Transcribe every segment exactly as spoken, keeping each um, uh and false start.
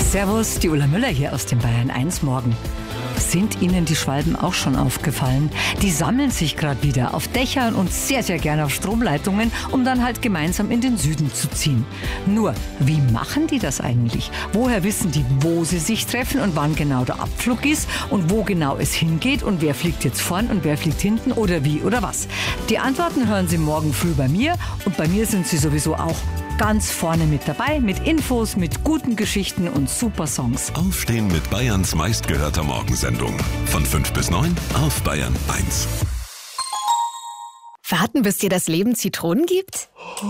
Servus, die Ulla Müller hier aus dem Bayern eins Morgen. Sind Ihnen die Schwalben auch schon aufgefallen? Die sammeln sich gerade wieder auf Dächern und sehr, sehr gerne auf Stromleitungen, um dann halt gemeinsam in den Süden zu ziehen. Nur, wie machen die das eigentlich? Woher wissen die, wo sie sich treffen und wann genau der Abflug ist und wo genau es hingeht und wer fliegt jetzt vorn und wer fliegt hinten oder wie oder was? Die Antworten hören Sie morgen früh bei mir und bei mir sind Sie sowieso auch ganz vorne mit dabei, mit Infos, mit guten Geschichten und super Songs. Aufstehen mit Bayerns meistgehörter Morgensendung. Von fünf bis neun auf Bayern eins. Warten, bis dir das Leben Zitronen gibt?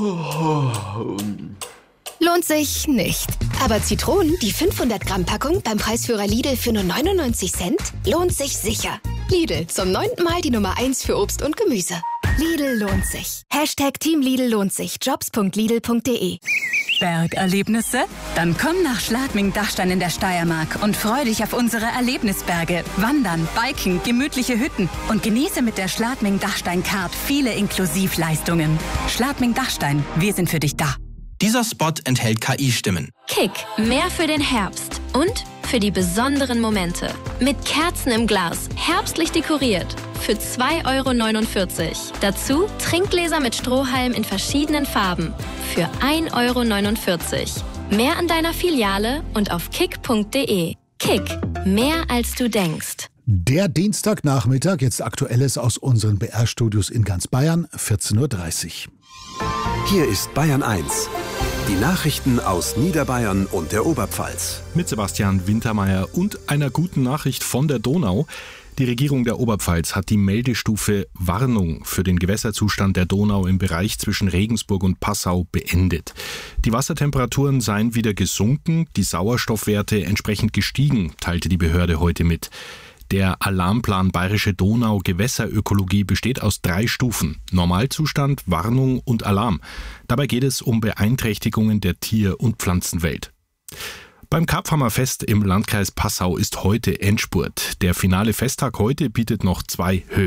Lohnt sich nicht. Aber Zitronen, die fünfhundert Gramm Packung beim Preisführer Lidl für nur neunundneunzig Cent, lohnt sich sicher. Lidl, zum neunten Mal die Nummer eins für Obst und Gemüse. Lidl lohnt sich. Hashtag Team Lidl lohnt sich. jobs punkt lidl punkt de. Bergerlebnisse? Dann komm nach Schladming-Dachstein in der Steiermark und freu dich auf unsere Erlebnisberge. Wandern, Biken, gemütliche Hütten und genieße mit der Schladming-Dachstein-Card viele Inklusivleistungen. Schladming-Dachstein, wir sind für dich da. Dieser Spot enthält K I-Stimmen. Kick, mehr für den Herbst und für die besonderen Momente. Mit Kerzen im Glas, herbstlich dekoriert. Für zwei Euro neunundvierzig. Dazu Trinkgläser mit Strohhalm in verschiedenen Farben. Für ein Euro neunundvierzig. Mehr an deiner Filiale und auf kick punkt de. Kick, mehr als du denkst. Der Dienstagnachmittag, jetzt Aktuelles aus unseren B R-Studios in ganz Bayern, vierzehn Uhr dreißig. Hier ist Bayern eins. Die Nachrichten aus Niederbayern und der Oberpfalz. Mit Sebastian Wintermeyer und einer guten Nachricht von der Donau. Die Regierung der Oberpfalz hat die Meldestufe Warnung für den Gewässerzustand der Donau im Bereich zwischen Regensburg und Passau beendet. Die Wassertemperaturen seien wieder gesunken, die Sauerstoffwerte entsprechend gestiegen, teilte die Behörde heute mit. Der Alarmplan Bayerische Donau Gewässerökologie besteht aus drei Stufen: Normalzustand, Warnung und Alarm. Dabei geht es um Beeinträchtigungen der Tier- und Pflanzenwelt. Beim Karpfhammerfest im Landkreis Passau ist heute Endspurt. Der finale Festtag heute bietet noch zwei Höhepunkte.